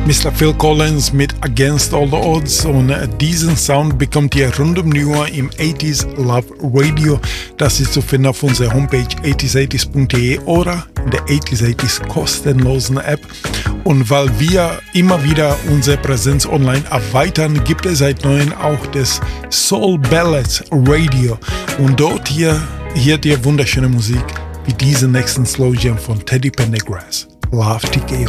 Mr. Phil Collins mit Against All the Odds, und diesen Sound bekommt ihr rund um die Uhr im 80s Love Radio. Das ist zu finden auf unserer Homepage 80s80s.de oder in der 80s80s kostenlosen App. Und weil wir immer wieder unsere Präsenz online erweitern, gibt es seit neuem auch das Soul Ballads Radio. Und dort hier hört ihr wunderschöne Musik wie diesen nächsten Slow Jam von Teddy Pendergrass. Love TKO.